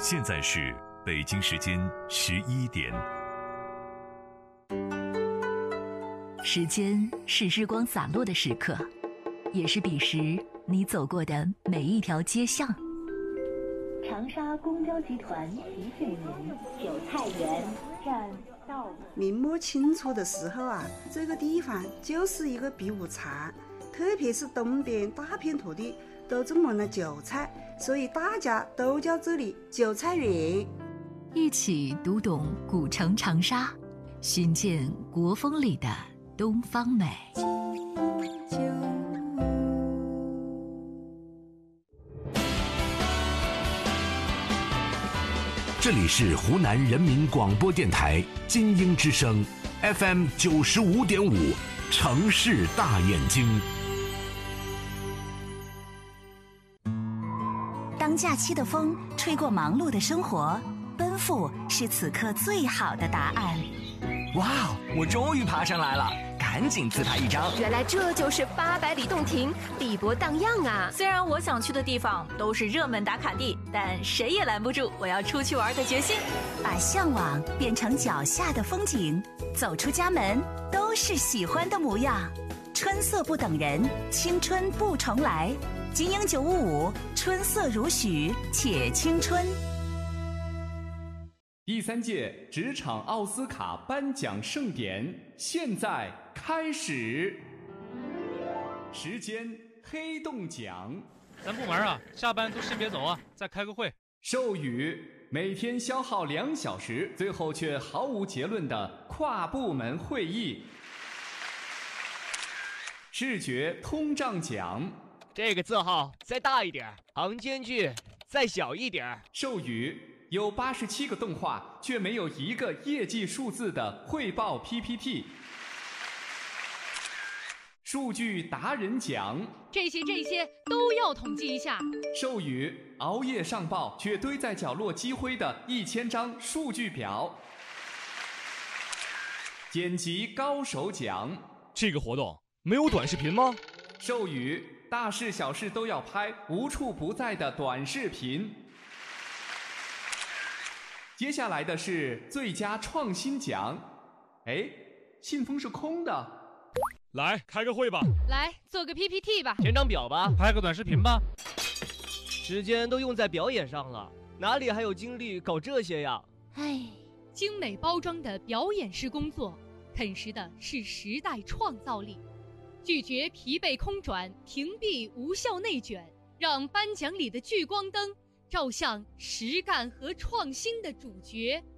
现在是北京时间11点。 时间是日光洒落的时刻，也是彼时你走过的每一条街巷。 长沙公交集团提醒您，韭菜园站到了。 明摸清楚的时候啊，这个地方就是一个避暑场，特别是东边大片土地都种满了韭菜，所以大家都叫这里韭菜园。 一起读懂古城长沙，寻见国风里的东方美。 这里是湖南人民广播电台金鹰之声 FM 95.5城市大眼睛。 当假期的风吹过忙碌的生活，奔赴是此刻最好的答案。 哇，我终于爬上来了，赶紧自拍一张。 原来这就是800里洞庭，碧波荡漾啊！ 虽然我想去的地方都是热门打卡地，但谁也拦不住我要出去玩的决心。 把向往变成脚下的风景，走出家门都是喜欢的模样。春色不等人，青春不重来。金鹰955，春色如许，且青春。 第3届职场奥斯卡颁奖盛典现在开始，时间黑洞奖。 咱部门啊，下班都先别走啊，再开个会。 授予每天消耗2小时，最后却毫无结论的跨部门会议。视觉通胀奖。 这个字号再大一点，行间距再小一点。 授予有87个动画却没有一个业绩数字的汇报 PPT。 数据达人奖， 这些都要统计一下。 授予熬夜上报却堆在角落积灰的1000张数据表。剪辑高手奖， 这个活动没有短视频吗？ 授予大事小事都要拍，无处不在的短视频。接下来的是最佳创新奖。哎，信封是空的。 来开个会吧， 来做个 PPT 吧， 填张表吧， 拍个短视频吧。 时间都用在表演上了，哪里还有精力搞这些呀？ 唉，精美包装的表演式工作，啃食的是时代创造力。拒绝疲惫空转，屏蔽无效内卷，让颁奖里的聚光灯照向实干和创新的主角。